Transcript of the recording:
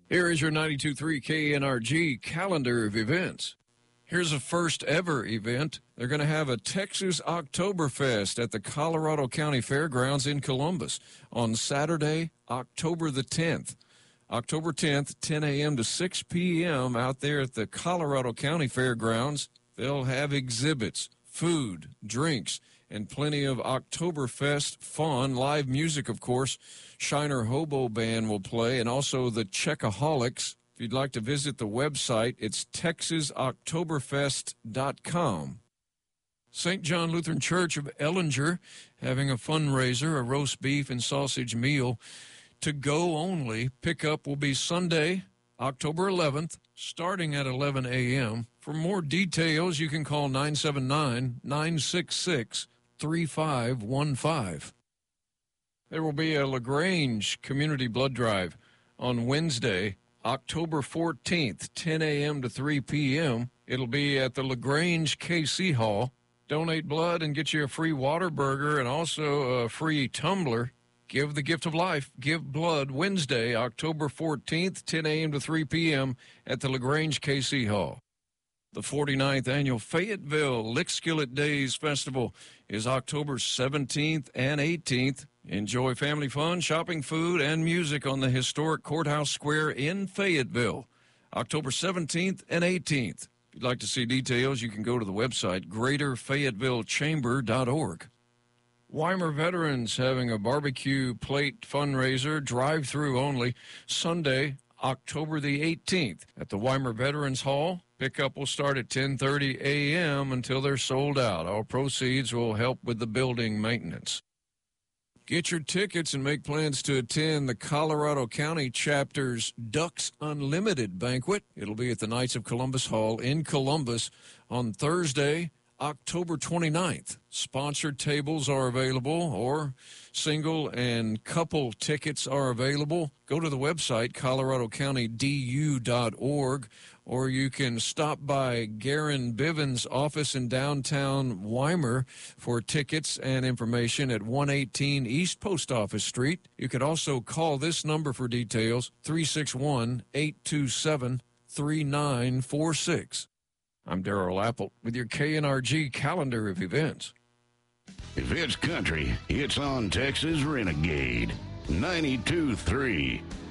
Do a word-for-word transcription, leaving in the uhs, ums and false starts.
Here is your ninety-two point three K N R G calendar of events. Here's a first ever event. They're going to have a Texas Oktoberfest at the Colorado County Fairgrounds in Columbus on Saturday, October the tenth. October tenth, ten a.m. to six p.m. out there at the Colorado County Fairgrounds. They'll have exhibits, food, drinks, and plenty of Oktoberfest fun. Live music, of course. Shiner Hobo Band will play, and also the Checkaholics. If you'd like to visit the website, it's texas oktoberfest dot com. Saint John Lutheran Church of Ellinger having a fundraiser, a roast beef and sausage meal to go only. Pickup will be Sunday, October eleventh, starting at eleven a.m. For more details, you can call nine seven nine, nine six six, three five one five. There will be a LaGrange Community Blood Drive on Wednesday, October fourteenth, ten a.m. to three p.m. It'll be at the LaGrange K C Hall. Donate blood and get you a free water burger and also a free tumbler. Give the gift of life. Give blood Wednesday, October fourteenth, ten a.m. to three p.m. at the LaGrange K C Hall. The forty-ninth Annual Fayetteville Lick Skillet Days Festival is October seventeenth and eighteenth. Enjoy family fun, shopping, food, and music on the historic Courthouse Square in Fayetteville, October seventeenth and eighteenth. If you'd like to see details, you can go to the website, greater fayetteville chamber dot org. Weimar Veterans having a barbecue plate fundraiser, drive-through only, Sunday, October the eighteenth at the Weimar Veterans Hall. Pickup will start at ten thirty a.m. until they're sold out. All proceeds will help with the building maintenance. Get your tickets and make plans to attend the Colorado County Chapter's Ducks Unlimited banquet. It'll be at the Knights of Columbus Hall in Columbus on Thursday, October twenty-ninth. Sponsored tables are available, or single and couple tickets are available. Go to the website, colorado county d u dot org, or you can stop by Garen Bivens' office in downtown Weimar for tickets and information at one eighteen East Post Office Street. You could also call this number for details, three six one, eight two seven, three nine four six. I'm Darrell Apple with your K N R G calendar of events. If it's country, it's on Texas Renegade ninety-two point three.